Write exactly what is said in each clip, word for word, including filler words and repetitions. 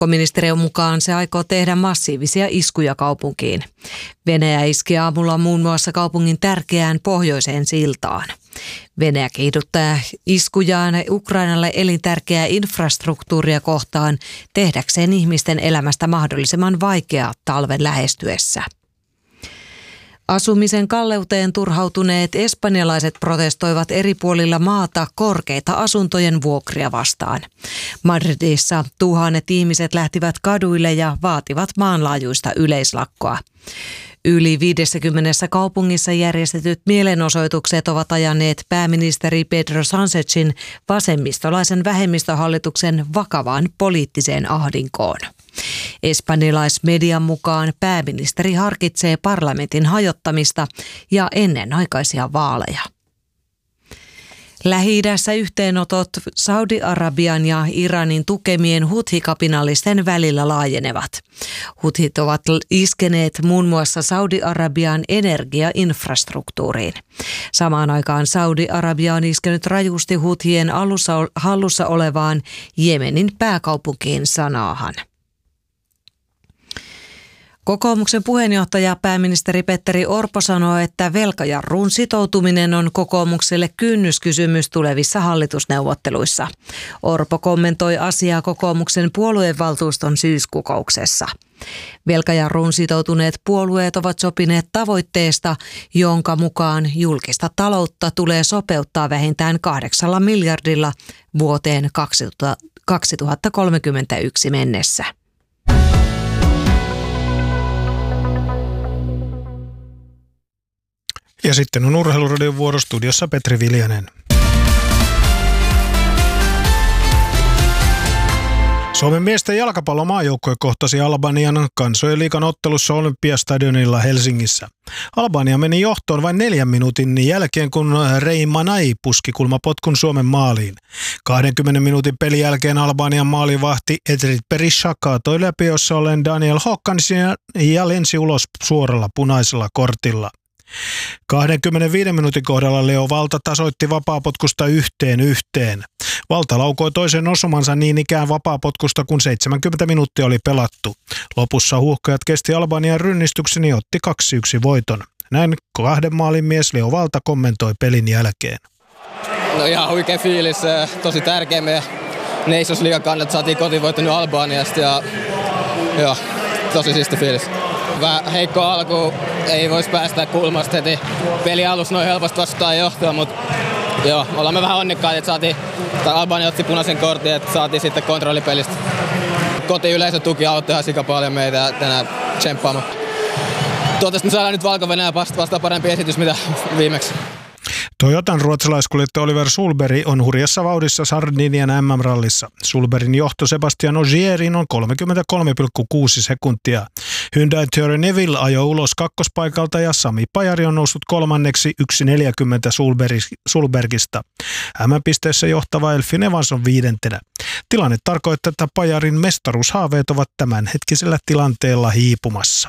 Ulkoministeriön mukaan se aikoo tehdä massiivisia iskuja kaupunkiin. Venäjä iski aamulla muun muassa kaupungin tärkeään pohjoiseen siltaan. Venäjä kiihdyttää iskujaan Ukrainalle elintärkeää infrastruktuuria kohtaan tehdäkseen ihmisten elämästä mahdollisimman vaikeaa talven lähestyessä. Asumisen kalleuteen turhautuneet espanjalaiset protestoivat eri puolilla maata korkeita asuntojen vuokria vastaan. Madridissa tuhannet ihmiset lähtivät kaduille ja vaativat maanlaajuista yleislakkoa. Yli viidessäkymmenessä kaupungissa järjestetyt mielenosoitukset ovat ajaneet pääministeri Pedro Sánchezin vasemmistolaisen vähemmistöhallituksen vakavaan poliittiseen ahdinkoon. Espanjalaismedian mukaan pääministeri harkitsee parlamentin hajottamista ja ennenaikaisia vaaleja. Lähi-idässä yhteenotot Saudi-Arabian ja Iranin tukemien huthi-kapinallisten välillä laajenevat. Huthit ovat iskeneet muun muassa Saudi-Arabian energiainfrastruktuuriin. Samaan aikaan Saudi-Arabia on iskenyt rajusti huthien alussa, hallussa olevaan Jemenin pääkaupunkiin Sanaahan. Kokoomuksen puheenjohtaja pääministeri Petteri Orpo sanoi, että velkajarruun sitoutuminen on kokoomukselle kynnyskysymys tulevissa hallitusneuvotteluissa. Orpo kommentoi asiaa kokoomuksen puoluevaltuuston syyskokouksessa. Velkajarruun sitoutuneet puolueet ovat sopineet tavoitteesta, jonka mukaan julkista taloutta tulee sopeuttaa vähintään kahdeksalla miljardilla vuoteen kaksituhattakolmekymmentäyksi mennessä. Ja sitten on Urheiluradion vuoro, studiossa Petri Viljanen. Suomen miesten jalkapallomaajoukkue kohtasi Albanian kansojen liigan ottelussa Olympiastadionilla Helsingissä. Albania meni johtoon vain neljän minuutin jälkeen, kun Reimanai puski kulmapotkun Suomen maaliin. kahdenkymmenen minuutin pelin jälkeen Albanian maalivahti Edrit Berisha kaatoi läpi, jossa ollen Daniel Hawkinsin ja lensi ulos suoralla punaisella kortilla. kaksikymmentäviisi minuutin kohdalla Leo Valta tasoitti vapaapotkusta yhteen yhteen. Valta laukoi toisen osumansa niin ikään vapaapotkusta, kun seitsemänkymmentä minuuttia oli pelattu. Lopussa huuhkajat kesti Albanian rynnistyksen ja otti kaksi yksi voiton. Näin kahden maalin mies Leo Valta kommentoi pelin jälkeen. No ihan huikea fiilis, tosi tärkeä. Me Nations Liigan kannalta saatiin kotivoitto nyt Albaniasta ja joo, tosi siisti fiilis. Vähän heikko alku, ei voisi päästä kulmasta heti peli alussa noin helposti vastaan johtoa, mutta joo, ollaan me vähän onnekkaita, että saatiin, tai Albania otti punaisen kortin, että saatiin sitten kontrollipelistä. Kotiyleisön tuki auttoi ihan sika paljon meitä tänään tsemppaamaan. Toivottavasti me saadaan nyt Valko-Venäjä vasta parempi esitys mitä viimeksi. Toyotan ruotsalaiskuljettaja Oliver Solberg on hurjassa vauhdissa Sardinian M M-rallissa. Solbergin johto Sebastian Ogierin on kolmekymmentäkolme pilkku kuusi sekuntia. Hyundai Thierry Neville ajoi ulos kakkospaikalta ja Sami Pajari on noussut kolmanneksi yksi neljäkymmentä Solbergista. M M-pisteessä johtava Elfyn Evans on viidentenä. Tilanne tarkoittaa, että Pajarin mestaruushaaveet ovat tämänhetkisellä tilanteella hiipumassa.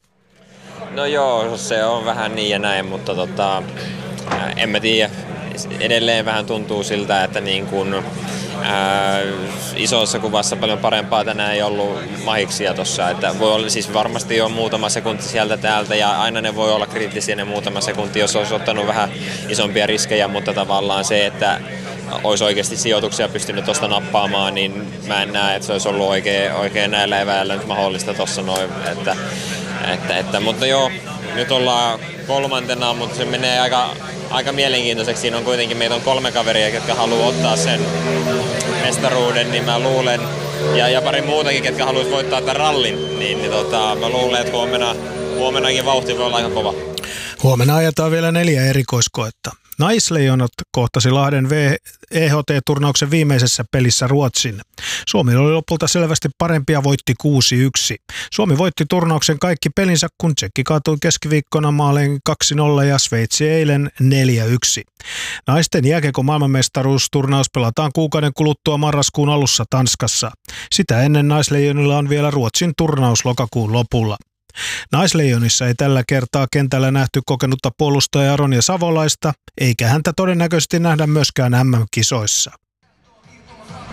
No joo, se on vähän niin ja näin, mutta tota, en mä tiedä. Edelleen vähän tuntuu siltä, että niin kun, ää, isossa kuvassa paljon parempaa tänään ei ollut mahiksia tossa. Että voi olla, siis varmasti on muutama sekunti sieltä täältä ja aina ne voi olla kriittisiä ne muutama sekunti, jos olisi ottanut vähän isompia riskejä, mutta tavallaan se, että olisi oikeasti sijoituksia pystynyt tuosta nappaamaan, niin mä en näe, että se olisi ollut oikein, oikein näillä eväillä nyt mahdollista tuossa noin. Että, että, että, mutta joo, nyt ollaan kolmantena, mutta se menee aika, aika mielenkiintoiseksi. Siinä on kuitenkin, meitä on kolme kaveria, jotka haluaa ottaa sen mestaruuden, niin mä luulen, ja, ja pari muutakin, ketkä haluaisi voittaa tämän rallin, niin, niin tota, mä luulen, että huomenna, huomennakin vauhti voi olla aika kova. Huomenna ajetaan vielä neljä erikoiskoetta. Naisleijonat kohtasi Lahden E H T-turnauksen viimeisessä pelissä Ruotsin. Suomi oli lopulta selvästi parempi ja voitti kuusi yksi. Suomi voitti turnauksen kaikki pelinsä, kun Tsekki kaatui keskiviikkona maaleen kaksi nolla ja Sveitsi eilen neljä yksi. Naisten jääkiekon maailmanmestaruusturnaus pelataan kuukauden kuluttua marraskuun alussa Tanskassa. Sitä ennen naisleijonilla on vielä Ruotsin turnaus lokakuun lopulla. Naisleijonissa ei tällä kertaa kentällä nähty kokenutta puolustajaa Ronja Savolaista, eikä häntä todennäköisesti nähdä myöskään M M-kisoissa.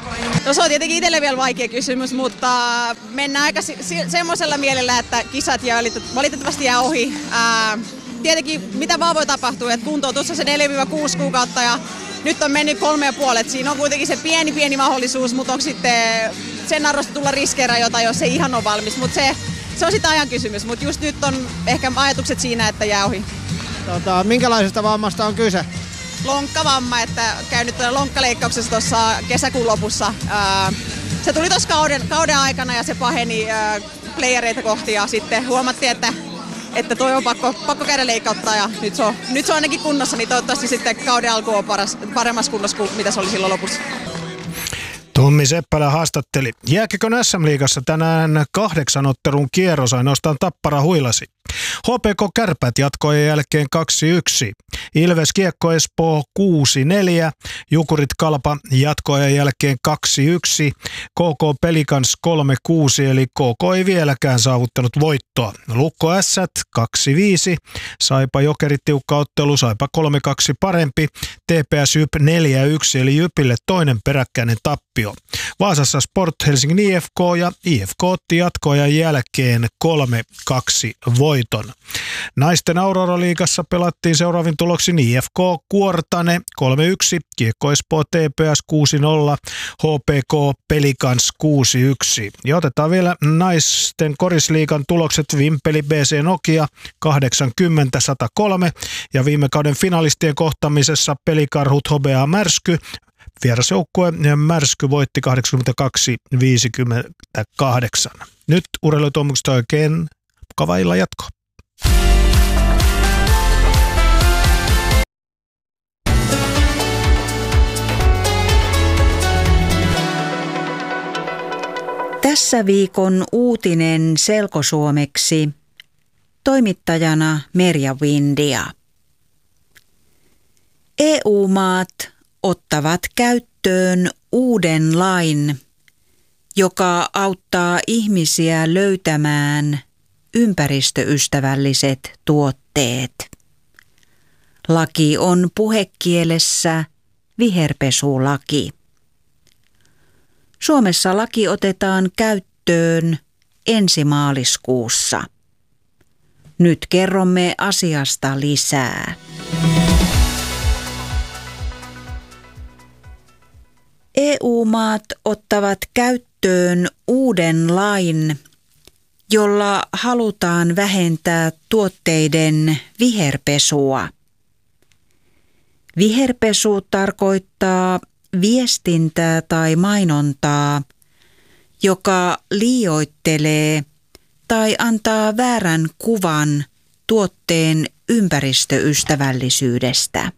No se on tietenkin itselle vielä vaikea kysymys, mutta mennään aika se- semmoisella mielellä, että kisat jää valitettavasti jää ohi. Ää, tietenkin mitä vaan voi tapahtua, että kuntoutus on se neljä kuusi kuukautta ja nyt on mennyt kolme ja puolet. Siinä on kuitenkin se pieni pieni mahdollisuus, mutta onko sitten sen arvosta tulla riskeerä jotain, jos se ihan on valmis. Mutta se, se on sitten ajan kysymys, mutta just nyt on ehkä ajatukset siinä, että jää ohi. Tota, minkälaisesta vammasta on kyse? Lonkkavamma, että käynyt lonkkaleikkauksessa tuossa kesäkuun lopussa. Ää, se tuli tuossa kauden, kauden aikana ja se paheni ää, playereita kohti ja sitten huomattiin, että että toi on pakko, pakko käydä leikkauttaa ja nyt se, on, nyt se on ainakin kunnossa, niin toivottavasti sitten kauden alku on paras, paremmassa kunnossa kuin mitä se oli silloin lopussa. Tommi Seppälä haastatteli. Jääkiekon äs äm-liigassa tänään kahdeksan ottelun kierros, ainoastaan Tappara huilasi. H P K Kärpät jatkojen jälkeen kaksi yksi. Ilves Kiekko Espoo kuusi neljä. Jukurit Kalpa jatkojen jälkeen kaksi yksi. K K Pelikans kolme kuusi eli K K ei vieläkään saavuttanut voittoa. Lukko Ässät kaksi viisi. Saipa Jokerit tiukka ottelu, Saipa kolme kaksi parempi. T P S Jyp neljä yksi eli Jypille toinen peräkkäinen tappio. Vaasassa Sport Helsingin I F K ja I F K otti jatkojen jälkeen kolme kaksi voiton. Naisten Aurora-liigassa pelattiin seuraavin tuloksin I F K Kuortane kolme yksi, Kiekko Espoo T P S kuusi nolla, H P K Pelikans kuusi yksi. Ja otetaan vielä naisten korisliigan tulokset. Vimpeli B C Nokia kahdeksankymmentä sata kolme ja viime kauden finalistien kohtamisessa Pelikarhut H B A Märsky. Vierasjoukkue Märsky voitti kahdeksankymmentäkaksi viisikymmentäkahdeksan. Nyt urheilutoimuksesta oikein mukava illan jatko. Tässä viikon uutinen selkosuomeksi. Toimittajana Merja Windia. E U-maat ottavat käyttöön uuden lain, joka auttaa ihmisiä löytämään ympäristöystävälliset tuotteet. Laki on puhekielessä viherpesulaki. Suomessa laki otetaan käyttöön ensi maaliskuussa. Nyt kerromme asiasta lisää. E U-maat ottavat käyttöön uuden lain, jolla halutaan vähentää tuotteiden viherpesua. Viherpesu tarkoittaa viestintää tai mainontaa, joka liioittelee tai antaa väärän kuvan tuotteen ympäristöystävällisyydestä.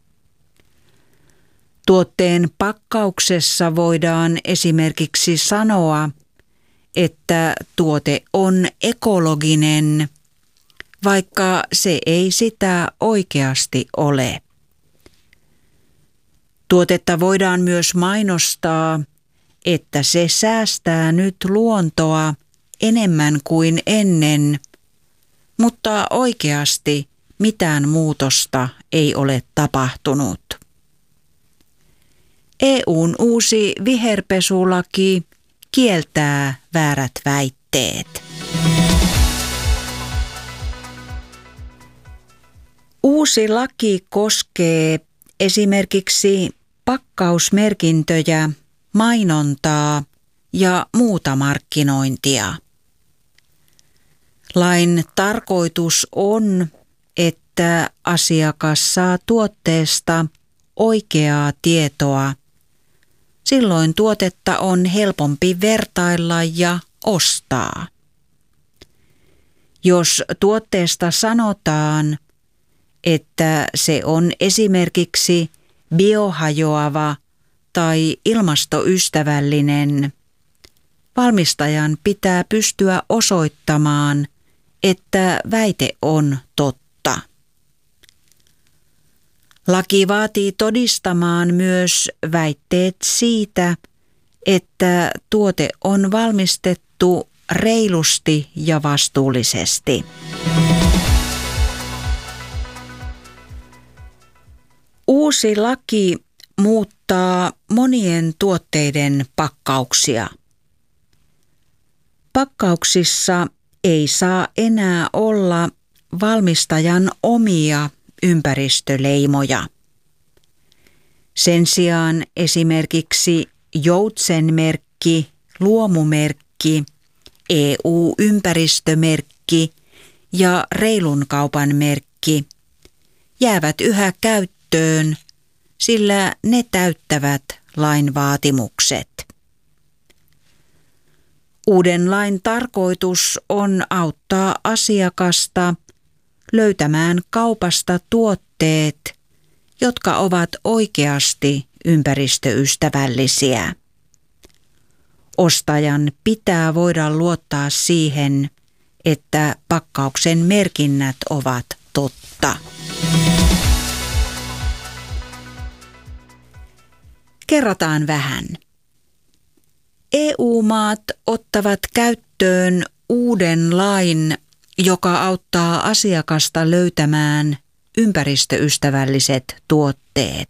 Tuotteen pakkauksessa voidaan esimerkiksi sanoa, että tuote on ekologinen, vaikka se ei sitä oikeasti ole. Tuotetta voidaan myös mainostaa, että se säästää nyt luontoa enemmän kuin ennen, mutta oikeasti mitään muutosta ei ole tapahtunut. E U:n uusi viherpesulaki kieltää väärät väitteet. Uusi laki koskee esimerkiksi pakkausmerkintöjä, mainontaa ja muuta markkinointia. Lain tarkoitus on, että asiakas saa tuotteesta oikeaa tietoa. Silloin tuotetta on helpompi vertailla ja ostaa. Jos tuotteesta sanotaan, että se on esimerkiksi biohajoava tai ilmastoystävällinen, valmistajan pitää pystyä osoittamaan, että väite on totta. Laki vaatii todistamaan myös väitteet siitä, että tuote on valmistettu reilusti ja vastuullisesti. Uusi laki muuttaa monien tuotteiden pakkauksia. Pakkauksissa ei saa enää olla valmistajan omia ympäristöleimoja. Sen sijaan esimerkiksi joutsenmerkki, luomumerkki, E U-ympäristömerkki ja reilun kaupan merkki jäävät yhä käyttöön, sillä ne täyttävät lain vaatimukset. Uuden lain tarkoitus on auttaa asiakasta löytämään kaupasta tuotteet, jotka ovat oikeasti ympäristöystävällisiä. Ostajan pitää voida luottaa siihen, että pakkauksen merkinnät ovat totta. Kerrataan vähän. E U-maat ottavat käyttöön uuden lain, joka auttaa asiakasta löytämään ympäristöystävälliset tuotteet.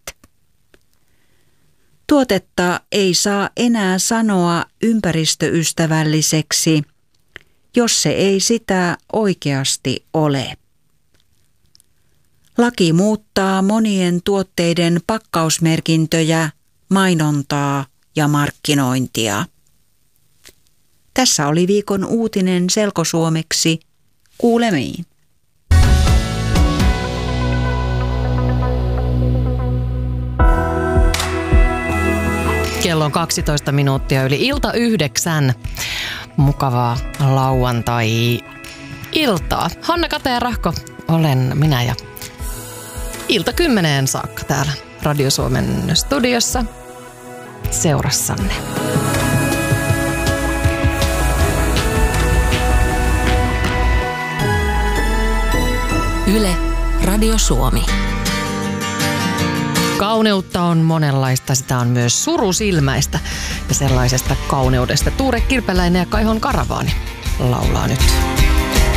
Tuotetta ei saa enää sanoa ympäristöystävälliseksi, jos se ei sitä oikeasti ole. Laki muuttaa monien tuotteiden pakkausmerkintöjä, mainontaa ja markkinointia. Tässä oli viikon uutinen selkosuomeksi. Kuulemiin. Kello on kaksitoista minuuttia yli ilta yhdeksän. Mukavaa lauantai-iltaa. Hanna Kataja-Rahko olen minä ja ilta kymmeneen saakka täällä Radio Suomen studiossa seurassanne. Yle, Radio Suomi. Kauneutta on monenlaista, sitä on myös surusilmäistä. Ja sellaisesta kauneudesta Tuure Kirpeläinen ja Kaihon Karavaani laulaa nyt.